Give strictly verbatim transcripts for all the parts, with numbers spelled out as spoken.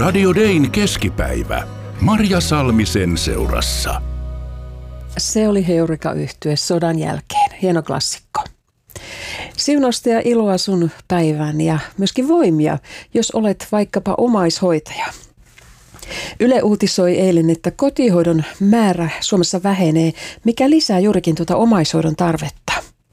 Radio Dayn keskipäivä. Marja Salmisen seurassa. Se oli Heureka-yhtye sodan jälkeen. Hieno klassikko. Siunausta ja iloa sun päivään ja myöskin voimia, jos olet vaikkapa omaishoitaja. Yle uutisoi eilen, että kotihoidon määrä Suomessa vähenee, mikä lisää juurikin tuota omaishoidon tarvetta.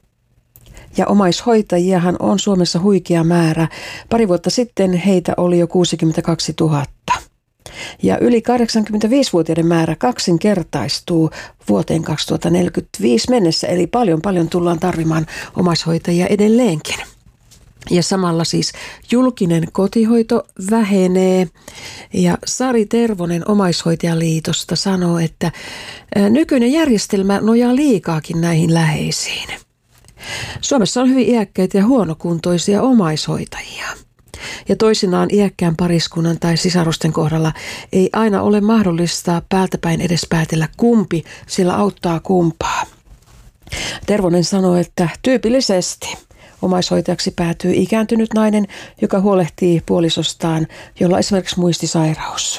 Ja omaishoitajiahan on Suomessa huikea määrä. Pari vuotta sitten heitä oli jo kuusikymmentäkaksituhatta. Ja yli kahdeksankymmentäviisivuotiaiden määrä kaksinkertaistuu vuoteen kaksituhattaneljäkymmentäviisi mennessä, eli paljon paljon tullaan tarvimaan omaishoitajia edelleenkin. Ja samalla siis julkinen kotihoito vähenee ja Sari Tervonen Omaishoitajaliitosta sanoo, että nykyinen järjestelmä nojaa liikaakin näihin läheisiin. Suomessa on hyvin iäkkäitä ja huonokuntoisia omaishoitajia. Ja toisinaan iäkkään pariskunnan tai sisarusten kohdalla ei aina ole mahdollista päältäpäin edes päätellä kumpi, sillä auttaa kumpaa. Tervonen sanoi, että tyypillisesti omaishoitajaksi päätyy ikääntynyt nainen, joka huolehtii puolisostaan, jolla on esimerkiksi muistisairaus.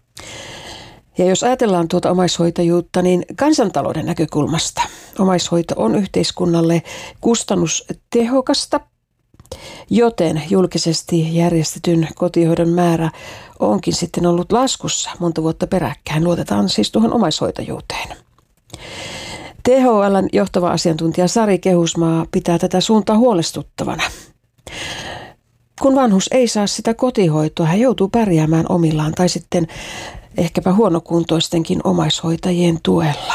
Ja jos ajatellaan tuota omaishoitajuutta, niin kansantalouden näkökulmasta omaishoito on yhteiskunnalle kustannustehokasta, joten julkisesti järjestetyn kotihoidon määrä onkin sitten ollut laskussa monta vuotta peräkkäin. Luotetaan siis tuohon omaishoitajuuteen. T H L:n johtava asiantuntija Sari Kehusmaa pitää tätä suuntaa huolestuttavana. Kun vanhus ei saa sitä kotihoitoa, hän joutuu pärjäämään omillaan tai sitten ehkäpä huonokuntoistenkin omaishoitajien tuella.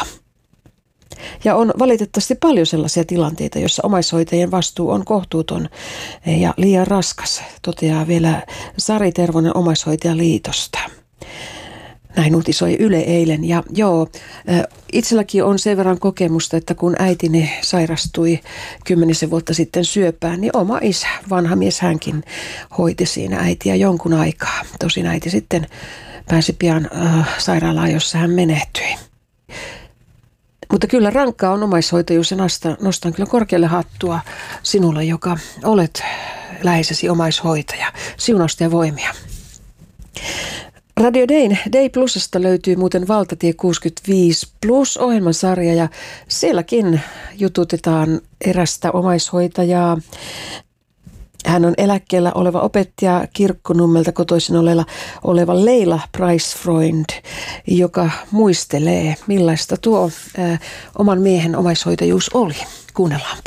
Ja on valitettavasti paljon sellaisia tilanteita, joissa omaishoitajien vastuu on kohtuuton ja liian raskas, toteaa vielä Sari Tervonen Omaishoitajaliitosta. Näin uutisoi Yle eilen. Ja joo, itselläkin on sen verran kokemusta, että kun äitini sairastui kymmenisen vuotta sitten syöpään, niin oma isä, vanha mies, hänkin hoiti siinä äitiä jonkun aikaa. Tosin äiti sitten pääsi pian äh, sairaalaan, jossa hän menehtyi. Mutta kyllä rankkaa on omaishoitajuus ja nostan, nostan kyllä korkealle hattua sinulle, joka olet läheisesi omaishoitaja. Siunausta ja voimia. Radio Dayn Day Plusasta löytyy muuten Valtatie kuusikymmentäviisi Plus -ohjelmasarja ja sielläkin jututetaan erästä omaishoitajaa. Hän on eläkkeellä oleva opettaja Kirkkonummelta kotoisin oleva, oleva Leila Price-Freund, joka muistelee, millaista tuo ää, oman miehen omaishoitajuus oli. Kuunnellaanpa.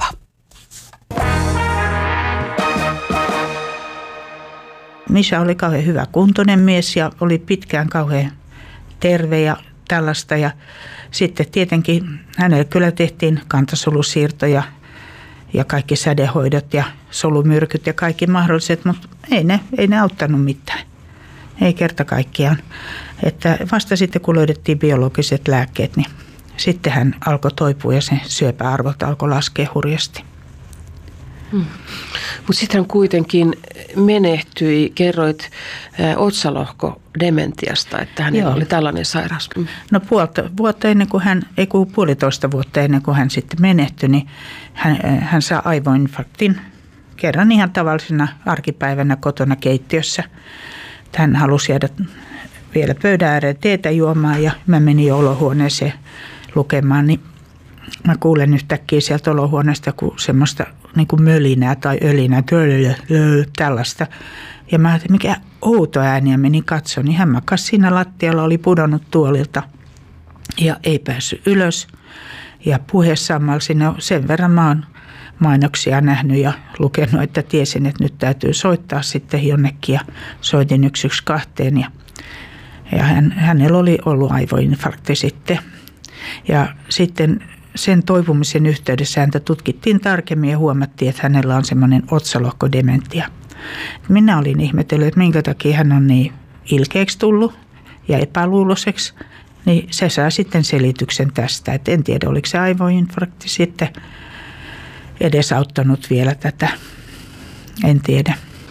Misha oli kauhean hyvä kuntoinen mies ja oli pitkään kauhean terve ja tällaista. Ja sitten tietenkin hänelle kyllä tehtiin kantasolusiirtoja ja kaikki sädehoidot ja solumyrkyt ja kaikki mahdolliset, mutta ei ne, ei ne auttanut mitään. Ei kerta kaikkiaan. Että vasta sitten kun löydettiin biologiset lääkkeet, niin sitten hän alkoi toipua ja se syöpäarvot alkoi laskea hurjasti. Hmm. Mutta sitten hän kuitenkin menehtyi, kerroit ä, otsalohkodementiasta, että hänellä oli tällainen sairaus. Hmm. No puolta vuotta ennen kuin hän, ei kun puolitoista vuotta ennen kuin hän sitten menehtyi, niin hän, hän saa aivoinfarktin kerran ihan tavallisena arkipäivänä kotona keittiössä. Hän halusi jäädä vielä pöydän ääreen teetä juomaan ja mä menin olohuoneeseen lukemaan, niin mä kuulen yhtäkkiä sieltä olohuoneesta kun semmoista niin kuin mölinää tai ölinää, tällaista. Ja mä ajattelin, mikä outo ääni, ja menin katsomaan, niin hän makasi siinä lattialla, oli pudonnut tuolilta ja ei päässyt ylös. Ja puheessaan mä olisin, sen verran mä oon mainoksia nähnyt ja lukenut, että tiesin, että nyt täytyy soittaa sitten jonnekin ja soitin yksi yksi kaksi ja, ja hän, hänellä oli ollut aivoinfarkti sitten. Ja sitten sen toipumisen yhteydessä häntä tutkittiin tarkemmin ja huomattiin, että hänellä on semmoinen otsalohkodementia. Minä olin ihmetellyt, että minkä takia hän on niin ilkeäksi tullut ja epäluuloiseksi. Niin se saa sitten selityksen tästä. Et en tiedä, oliko se aivoinfarkti sitten edesauttanut vielä tätä. En tiedä.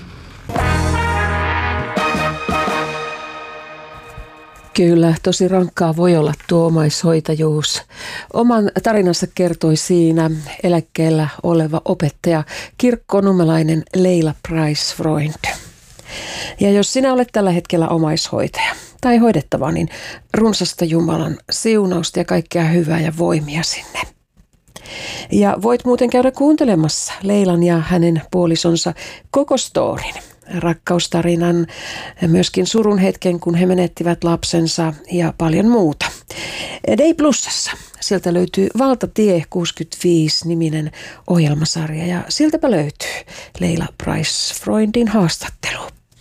Kyllä, tosi rankkaa voi olla tuo omaishoitajuus. Oman tarinansa kertoi siinä eläkkeellä oleva opettaja kirkkonummelainen Leila Price-Freund. Ja jos sinä olet tällä hetkellä omaishoitaja tai hoidettava, niin runsasta Jumalan siunausta ja kaikkea hyvää ja voimia sinne. Ja voit muuten käydä kuuntelemassa Leilan ja hänen puolisonsa koko storin, rakkaustarinan, myöskin surun hetken, kun he menettivät lapsensa ja paljon muuta. Day Plusassa. Sieltä löytyy Valtatie kuusikymmentäviisi-niminen ohjelmasarja ja sieltäpä löytyy Leila Price-Freundin haastattelu.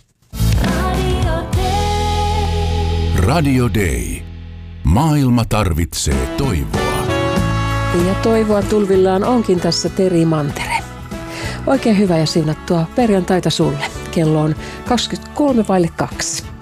Radio Day. Maailma tarvitsee toivoa. Ja toivoa tulvillaan onkin tässä Teri Mantere. Oikein hyvää ja siunattua perjantaita sulle. Kello on kaksikymmentäkolme vaille kaksi.